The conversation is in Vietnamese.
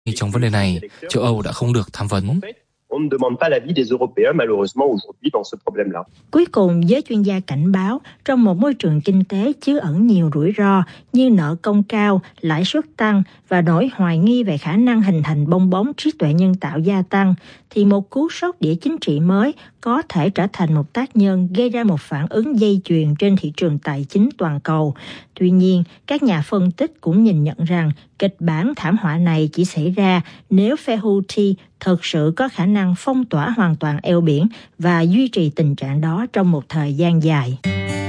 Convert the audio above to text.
Trong vấn đề này, châu Âu đã không được tham vấn. Cuối cùng, giới chuyên gia cảnh báo, trong một môi trường kinh tế chứa ẩn nhiều rủi ro như nợ công cao, lãi suất tăng và nỗi hoài nghi về khả năng hình thành bong bóng trí tuệ nhân tạo gia tăng, thì một cú sốc địa chính trị mới có thể trở thành một tác nhân gây ra một phản ứng dây chuyền trên thị trường tài chính toàn cầu. Tuy nhiên, các nhà phân tích cũng nhìn nhận rằng kịch bản thảm họa này chỉ xảy ra nếu phe Houthi thực sự có khả năng phong tỏa hoàn toàn eo biển và duy trì tình trạng đó trong một thời gian dài.